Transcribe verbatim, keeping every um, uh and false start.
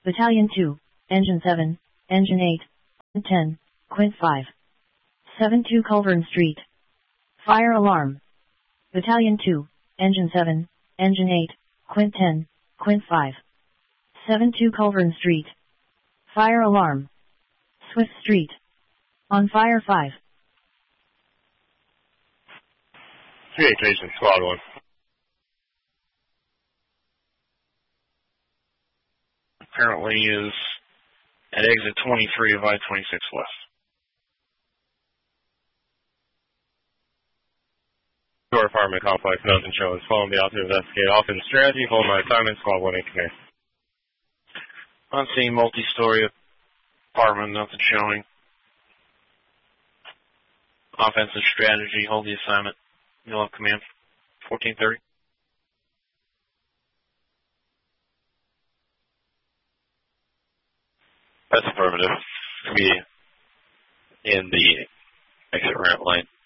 Battalion two, Engine seven, Engine eight, ten, Quint five. seven two Culvern Street. Fire alarm. Battalion two, Engine seven, Engine eight, Quint ten, Quint five. seven two Culvern Street. Fire alarm. Swift Street. On fire five. Communication Squad one. Apparently is at exit twenty-three of I twenty-six West. Door Apartment Complex, nothing showing. Following the out to investigate offense strategy. Hold my assignment, Squad one in command. On scene, multi-story apartment, nothing showing. Offensive strategy, hold the assignment. You'll have command. fourteen thirty. That's affirmative. Be in the exit ramp lane.